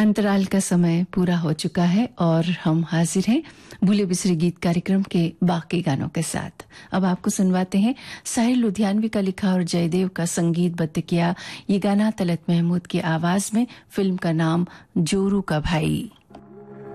अंतराल का समय पूरा हो चुका है और हम हाजिर हैं भूले बिसरे गीत कार्यक्रम के बाकी गानों के साथ। अब आपको सुनवाते हैं साहिर लुधियानवी का लिखा और जयदेव का संगीतबद्ध किया ये गाना तलत महमूद की आवाज में। फिल्म का नाम जोरू का भाई।